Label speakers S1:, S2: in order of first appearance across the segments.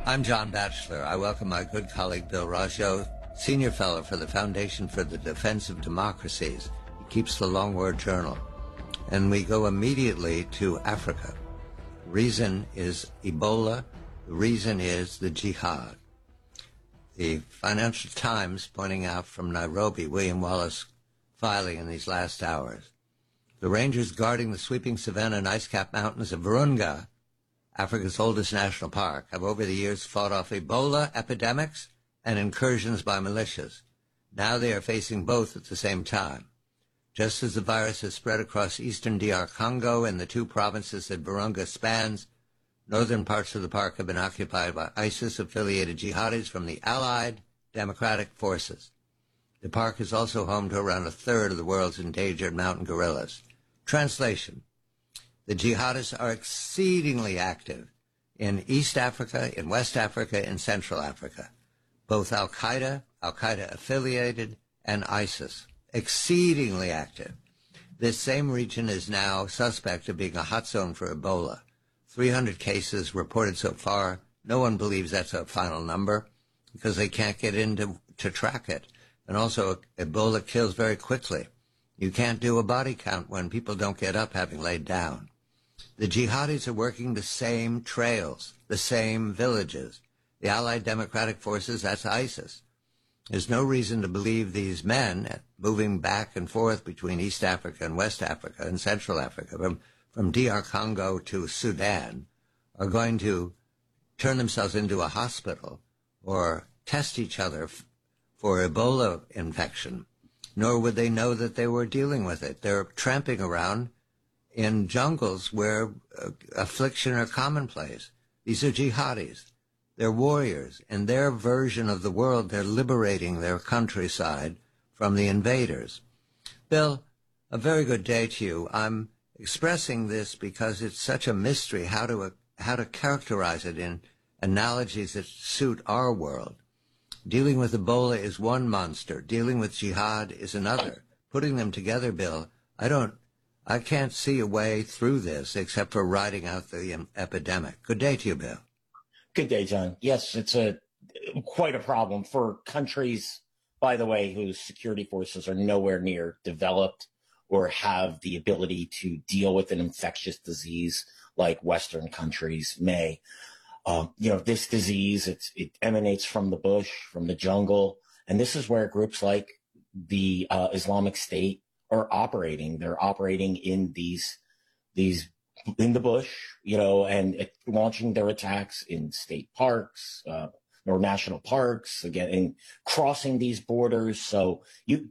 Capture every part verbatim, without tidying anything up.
S1: I'm John Batchelor. I welcome my good colleague Bill Raggio, Senior Fellow for the Foundation for the Defense of Democracies. He keeps the Long War Journal. And we go immediately to Africa. The reason is Ebola. The reason is the jihad. The Financial Times pointing out from Nairobi, William Wallace filing in these last hours. The rangers guarding the sweeping savanna and ice-capped mountains of Virunga, Africa's oldest national park, have over the years fought off Ebola epidemics and incursions by militias. Now they are facing both at the same time. Just as the virus has spread across eastern D R Congo and the two provinces that Virunga spans, northern parts of the park have been occupied by ISIS-affiliated jihadis from the Allied Democratic Forces. The park is also home to around a third of the world's endangered mountain gorillas. Translation: the jihadists are exceedingly active in East Africa, in West Africa, in Central Africa. Both Al-Qaeda, Al-Qaeda affiliated, and ISIS. Exceedingly active. This same region is now suspect of being a hot zone for Ebola. three hundred cases reported so far. No one believes that's a final number because they can't get in to, to track it. And also, Ebola kills very quickly. You can't do a body count when people don't get up having laid down. The jihadis are working the same trails, the same villages. The Allied Democratic Forces, that's ISIS. There's no reason to believe these men, moving back and forth between East Africa and West Africa and Central Africa, from, from D R Congo to Sudan, are going to turn themselves into a hospital or test each other f- for Ebola infection. Nor would they know that they were dealing with it. They're tramping around in jungles where uh, affliction are commonplace. These are jihadis. They're warriors. In their version of the world, they're liberating their countryside from the invaders. Bill, a very good day to you. I'm expressing this because it's such a mystery how to uh, how to characterize it in analogies that suit our world. Dealing with Ebola is one monster. Dealing with jihad is another. Putting them together, Bill, I don't, I can't see a way through this except for riding out the um, epidemic. Good day to you, Bill.
S2: Good day, John. Yes, it's a quite a problem for countries, by the way, whose security forces are nowhere near developed or have the ability to deal with an infectious disease like Western countries may. Um, you know, this disease, it's, it emanates from the bush, from the jungle. And this is where groups like the uh, Islamic State are operating. They're operating in these, these, in the bush, you know, and it, launching their attacks in state parks, uh, or national parks, again, and crossing these borders. So you,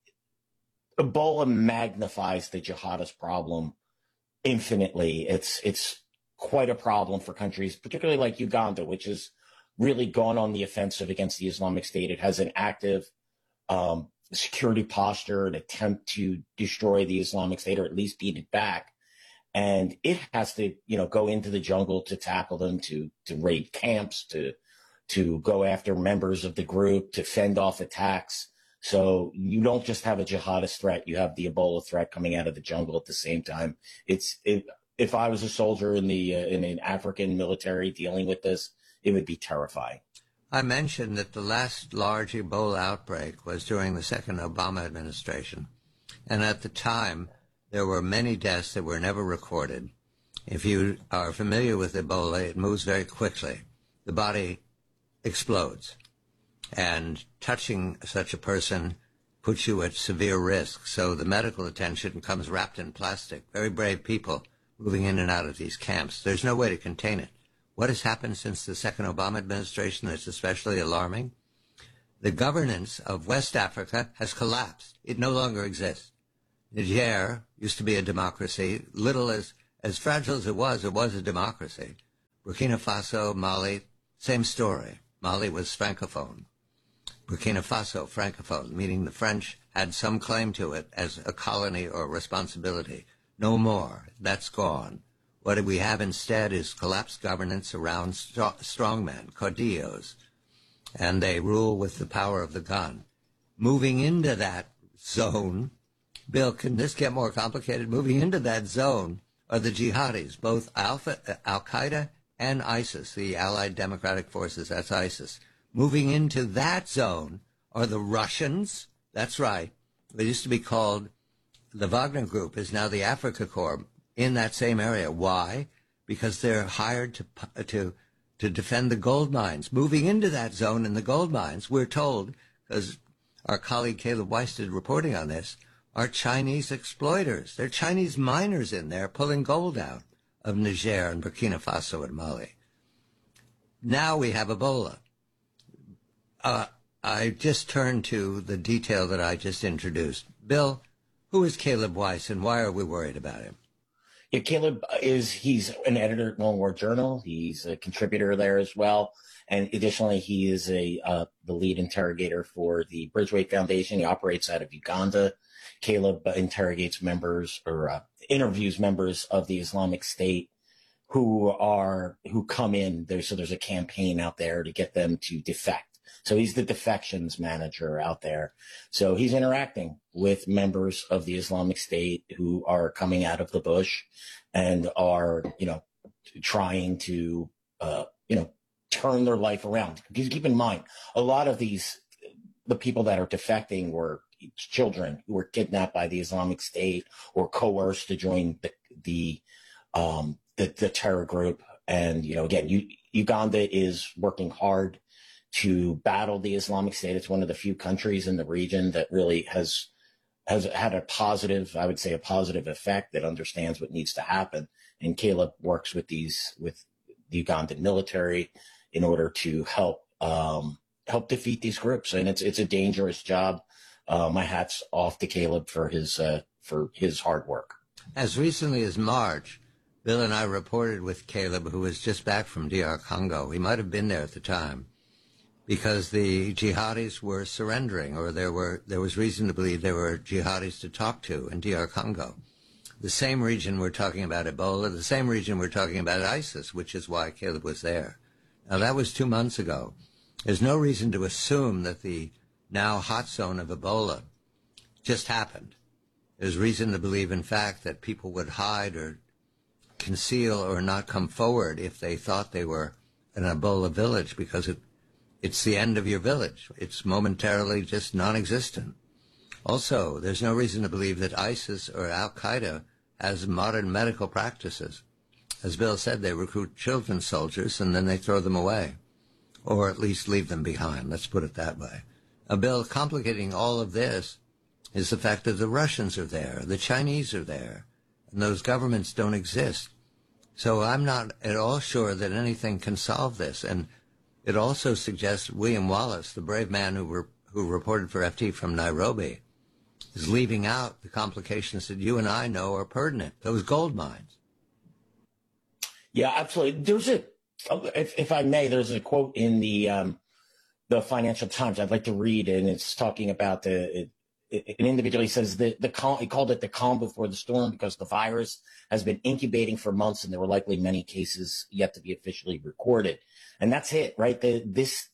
S2: Ebola magnifies the jihadist problem infinitely. It's, it's, quite a problem for countries, particularly like Uganda, which has really gone on the offensive against the Islamic State. It has an active um, security posture, an attempt to destroy the Islamic State or at least beat it back. And it has to, you know, go into the jungle to tackle them, to to raid camps, to to go after members of the group, to fend off attacks. So you don't just have a jihadist threat, you have the Ebola threat coming out of the jungle at the same time. It's it, If I was a soldier in the uh, in an African military dealing with this, it would be terrifying.
S1: I mentioned that the last large Ebola outbreak was during the second Obama administration. And at the time, there were many deaths that were never recorded. If you are familiar with Ebola, it moves very quickly. The body explodes. And touching such a person puts you at severe risk. So the medical attention comes wrapped in plastic. Very brave people moving in and out of these camps. There's no way to contain it. What has happened since the second Obama administration that's especially alarming? The governance of West Africa has collapsed. It no longer exists. Niger used to be a democracy. Little as, as fragile as it was, it was a democracy. Burkina Faso, Mali, same story. Mali was Francophone. Burkina Faso, Francophone, meaning the French had some claim to it as a colony or responsibility. No more. That's gone. What we have instead is collapsed governance around st- strongmen, caudillos, and they rule with the power of the gun. Moving into that zone, Bill, can this get more complicated? Moving into that zone are the jihadis, both Alpha, Al-Qaeda and ISIS, the Allied Democratic Forces, that's ISIS. Moving into that zone are the Russians. That's right. It used to be called, the Wagner Group is now the Afrika Korps in that same area. Why? Because they're hired to to to defend the gold mines. Moving into that zone in the gold mines, we're told, because our colleague Caleb Weiss did reporting on this, are Chinese exploiters. They're Chinese miners in there pulling gold out of Niger and Burkina Faso and Mali. Now we have Ebola. Uh, I just turned to the detail that I just introduced. Bill, who is Caleb Weiss and why are we worried about him?
S2: Yeah, Caleb is, he's an editor at Long War Journal. He's a contributor there as well. And additionally, he is a uh, the lead interrogator for the Bridgeway Foundation. He operates out of Uganda. Caleb uh, interrogates members or uh, interviews members of the Islamic State who are who come in there. So there's a campaign out there to get them to defect. So he's the defections manager out there. So he's interacting with members of the Islamic State who are coming out of the bush and are, you know, trying to, uh, you know, turn their life around. Because keep in mind, a lot of these, the people that are defecting were children who were kidnapped by the Islamic State or coerced to join the, the, um, the, the terror group. And, you know, again, U- Uganda is working hard to battle the Islamic State. It's one of the few countries in the region that really has has had a positive, I would say, a positive effect, that understands what needs to happen. And Caleb works with these with the Ugandan military in order to help um, help defeat these groups. And it's it's a dangerous job. Uh, my hat's off to Caleb for his uh, for his hard work.
S1: As recently as March, Bill and I reported with Caleb, who was just back from D R Congo. He might have been there at the time, because the jihadis were surrendering, or there were there was reason to believe there were jihadis to talk to in D R Congo. The same region we're talking about Ebola, the same region we're talking about ISIS, which is why Caleb was there. Now, that was two months ago. There's no reason to assume that the now hot zone of Ebola just happened. There's reason to believe, in fact, that people would hide or conceal or not come forward if they thought they were an Ebola village, because it It's the end of your village. It's momentarily just non-existent. Also, there's no reason to believe that ISIS or Al-Qaeda has modern medical practices. As Bill said, they recruit children soldiers and then they throw them away, or at least leave them behind. Let's put it that way. Now, Bill, complicating all of this is the fact that the Russians are there, the Chinese are there, and those governments don't exist. So I'm not at all sure that anything can solve this. And it also suggests William Wallace, the brave man who re- who reported for F T from Nairobi, is leaving out the complications that you and I know are pertinent, those gold mines.
S2: Yeah, absolutely. There's a, if, if I may, there's a quote in the um, the Financial Times I'd like to read, and it's talking about the it, it, an individual. He says the the calm, he called it the calm before the storm because the virus has been incubating for months, and there were likely many cases yet to be officially recorded. And that's it, right? The, this,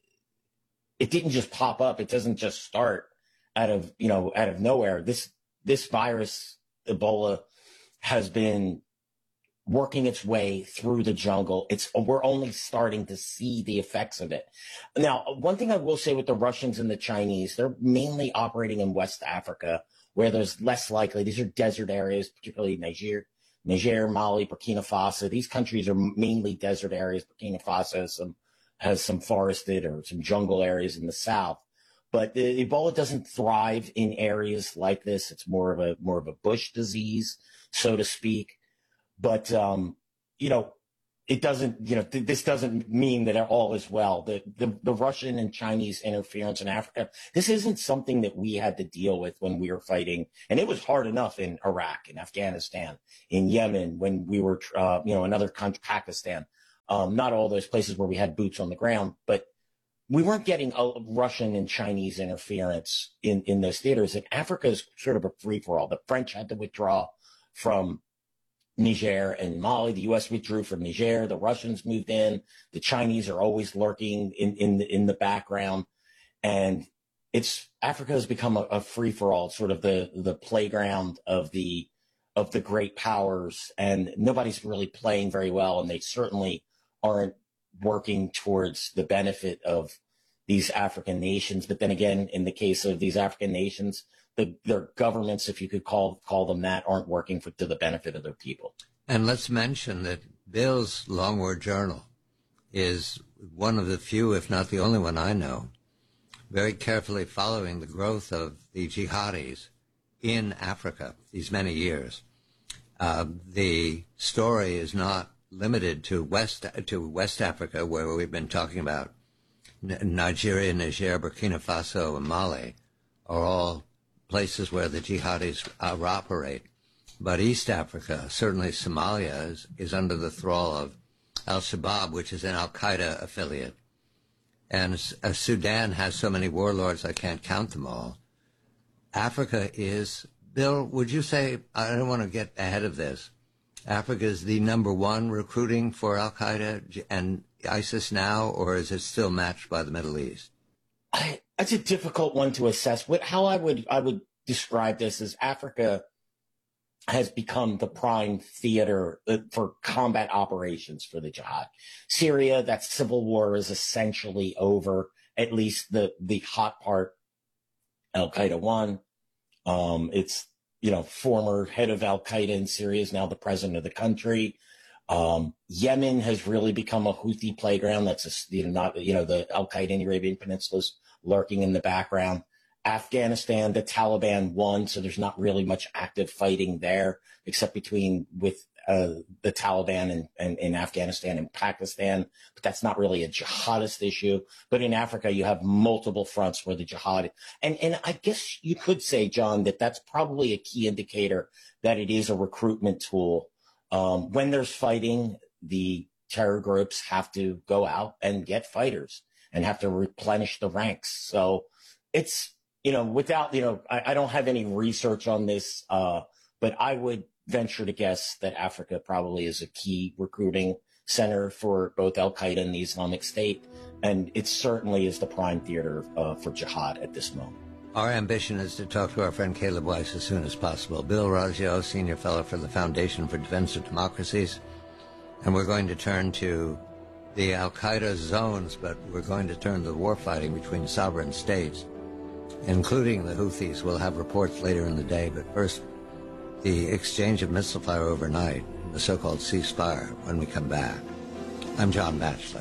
S2: it didn't just pop up. It doesn't just start out of, you know, out of nowhere. This, this virus, Ebola, has been working its way through the jungle. It's, we're only starting to see the effects of it. Now, one thing I will say with the Russians and the Chinese, they're mainly operating in West Africa, where there's less likely, these are desert areas, particularly Niger. Niger, Mali, Burkina Faso, these countries are mainly desert areas. Burkina Faso has some, has some forested or some jungle areas in the south. But the Ebola doesn't thrive in areas like this. It's more of a, more of a bush disease, so to speak. But, um, you know, it doesn't, you know, th- this doesn't mean that all is well. The, the, the Russian and Chinese interference in Africa, this isn't something that we had to deal with when we were fighting. And it was hard enough in Iraq, in Afghanistan, in Yemen, when we were, uh, you know, another country, Pakistan. Um, not all those places where we had boots on the ground, but we weren't getting a Russian and Chinese interference in, in those theaters. And Africa is sort of a free for all. The French had to withdraw from Niger and Mali. The U S withdrew from Niger. The Russians moved in. The Chinese are always lurking in, in the, in the background. And it's, Africa has become a, a free for all, sort of the, the playground of the, of the great powers. And nobody's really playing very well. And they certainly aren't working towards the benefit of these African nations. But then again, in the case of these African nations, the, their governments, if you could call call them that, aren't working for to the benefit of their people.
S1: And let's mention that Bill's Long War Journal is one of the few, if not the only one I know, very carefully following the growth of the jihadis in Africa these many years. Uh, the story is not limited to West to West Africa, where we've been talking about N- Nigeria, Niger, Burkina Faso, and Mali are all places where the jihadis uh, operate. But East Africa, certainly Somalia, is, is under the thrall of Al-Shabaab, which is an Al-Qaeda affiliate. And uh, Sudan has so many warlords, I can't count them all. Africa is, Bill, would you say, I don't want to get ahead of this, Africa is the number one recruiting for Al-Qaeda and ISIS now, or is it still matched by the Middle East?
S2: I, that's a difficult one to assess. What, how I would I would describe this is Africa has become the prime theater for combat operations for the jihad. Syria, that civil war is essentially over, at least the, the hot part. Al-Qaeda won. Um, it's, you know, former head of Al-Qaeda in Syria is now the president of the country. Um, Yemen has really become a Houthi playground. That's a, you know, not, you know, the Al-Qaeda in the Arabian Peninsula is lurking in the background. Afghanistan, the Taliban won, so there's not really much active fighting there, except between with uh, the Taliban and, and in Afghanistan and Pakistan. But that's not really a jihadist issue. But in Africa, you have multiple fronts where the jihad, and and I guess you could say, John, that that's probably a key indicator that it is a recruitment tool. Um, when there's fighting, the terror groups have to go out and get fighters and have to replenish the ranks. So it's, you know, without, you know, I, I don't have any research on this, uh, but I would venture to guess that Africa probably is a key recruiting center for both Al-Qaeda and the Islamic State. And it certainly is the prime theater uh, for jihad at this moment.
S1: Our ambition is to talk to our friend Caleb Weiss as soon as possible. Bill Raggio, Senior Fellow for the Foundation for Defense of Democracies. And we're going to turn to the Al-Qaeda zones, but we're going to turn to the war fighting between sovereign states, including the Houthis. We'll have reports later in the day, but first, the exchange of missile fire overnight, the so-called ceasefire, when we come back. I'm John Batchelor.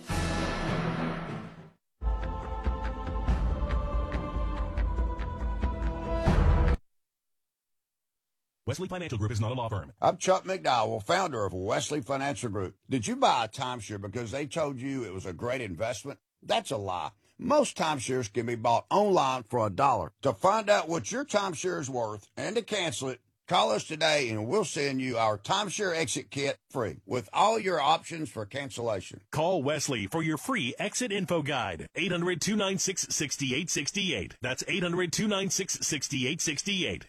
S3: Wesley Financial Group is not a law firm.
S4: I'm Chuck McDowell, founder of Wesley Financial Group. Did you buy a timeshare because they told you it was a great investment? That's a lie. Most timeshares can be bought online for a dollar. To find out what your timeshare is worth and to cancel it, call us today and we'll send you our timeshare exit kit free with all your options for cancellation.
S3: Call Wesley for your free exit info guide. eight hundred, two nine six, six eight six eight. That's eight hundred, two nine six, six eight six eight.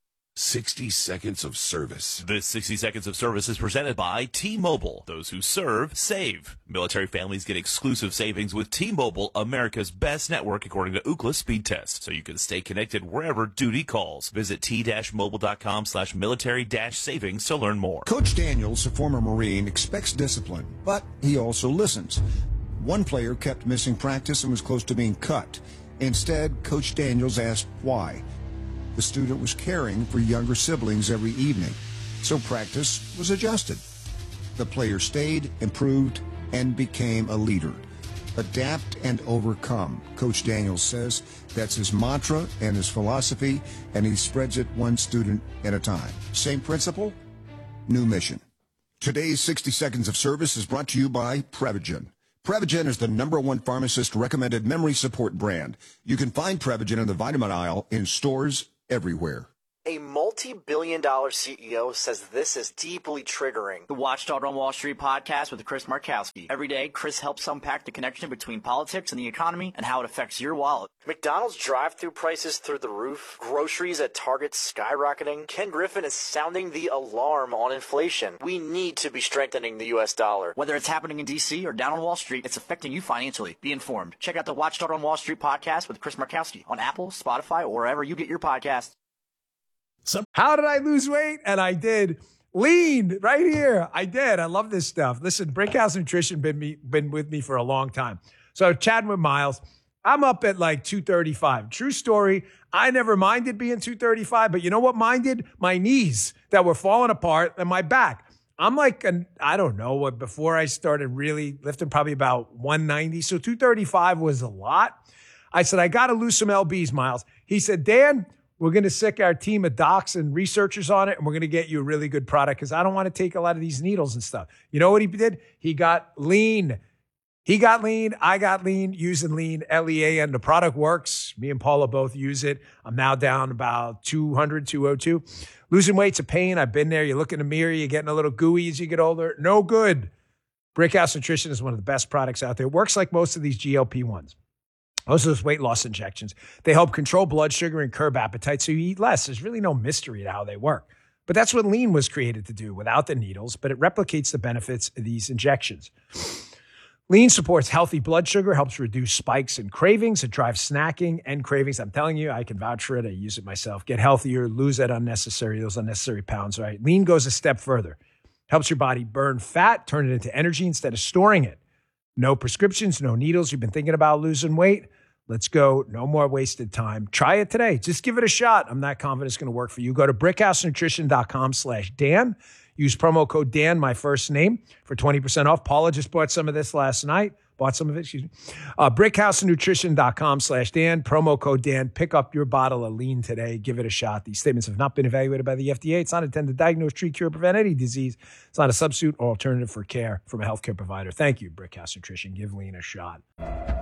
S5: sixty seconds of service.
S6: This sixty seconds of service is presented by T-Mobile. Those who serve, save. Military families get exclusive savings with T-Mobile, America's best network according to Ookla speed test. So you can stay connected wherever duty calls. Visit t-mobile.com slash military dash savings to learn more.
S7: Coach Daniels, a former Marine, expects discipline, but he also listens. One player kept missing practice and was close to being cut. Instead, Coach Daniels asked why. The student was caring for younger siblings every evening, so practice was adjusted. The player stayed, improved, and became a leader. Adapt and overcome, Coach Daniels says. That's his mantra and his philosophy, and he spreads it one student at a time. Same principle, new mission. Today's sixty seconds of service is brought to you by Prevagen. Prevagen is the number one pharmacist-recommended memory support brand. You can find Prevagen in the vitamin aisle in stores everywhere.
S8: A multi-billion dollar C E O says this is deeply triggering.
S9: The Watchdog on Wall Street podcast with Chris Markowski. Every day, Chris helps unpack the connection between politics and the economy and how it affects your wallet.
S8: McDonald's drive-thru prices through the roof. Groceries at Target skyrocketing. Ken Griffin is sounding the alarm on inflation. We need to be strengthening the U S dollar.
S9: Whether it's happening in D C or down on Wall Street, it's affecting you financially. Be informed. Check out the Watchdog on Wall Street podcast with Chris Markowski on Apple, Spotify, or wherever you get your podcasts.
S10: How did I lose weight? And I did. Lean right here. I did. I love this stuff. Listen, Brickhouse Nutrition been me been with me for a long time. So chatting with Miles, I'm up at like two thirty-five. True story. I never minded being two thirty-five, but you know what minded? My knees that were falling apart and my back. I'm like, an, I don't know what, before I started really lifting, probably about one ninety. So two thirty-five was a lot. I said, I got to lose some L Bs, Miles. He said, Dan, we're going to sick our team of docs and researchers on it, and we're going to get you a really good product because I don't want to take a lot of these needles and stuff. You know what he did? He got lean. He got lean. I got lean using lean, L E A N. The product works. Me and Paula both use it. I'm now down about two hundred, two oh two. Losing weight's a pain. I've been there. You look in the mirror, you're getting a little gooey as you get older. No good. Brickhouse Nutrition is one of the best products out there. It works like most of these G L P ones. Most of those weight loss injections. They help control blood sugar and curb appetite so you eat less. There's really no mystery to how they work. But that's what lean was created to do without the needles, but it replicates the benefits of these injections. Lean supports healthy blood sugar, helps reduce spikes and cravings. It drives snacking and cravings. I'm telling you, I can vouch for it. I use it myself. Get healthier, lose that unnecessary, those unnecessary pounds, right? Lean goes a step further. Helps your body burn fat, turn it into energy instead of storing it. No prescriptions, no needles. You've been thinking about losing weight? Let's go. No more wasted time. Try it today. Just give it a shot. I'm not confident it's going to work for you. Go to brickhousenutrition.com slash Dan. Use promo code Dan, my first name, for twenty percent off. Paula just bought some of this last night. Bought some of it, excuse me. Uh, brickhousenutrition.com slash Dan. Promo code Dan. Pick up your bottle of lean today. Give it a shot. These statements have not been evaluated by the F D A. It's not intended to diagnose, treat, cure, prevent any disease. It's not a substitute or alternative for care from a healthcare provider. Thank you, Brickhouse Nutrition. Give lean a shot.